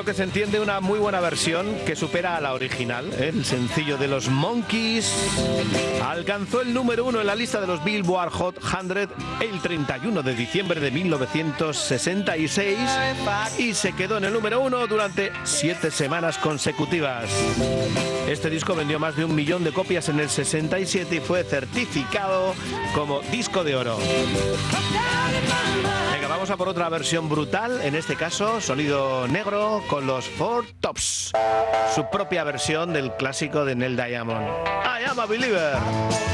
lo que se entiende, una muy buena versión que supera a la original. El sencillo de los Monkees alcanzó el número 1 en la lista de los Billboard Hot 100 el 31 de diciembre de 1966 y se quedó en el número 1 durante 7 semanas consecutivas. Este disco vendió más de 1 millón de copias en el 67 y fue certificado como disco de oro. Venga, vamos a por otra versión brutal, en este caso sonido negro con los Four Tops, su propia versión del clásico de Neil Diamond, I Am a Believer.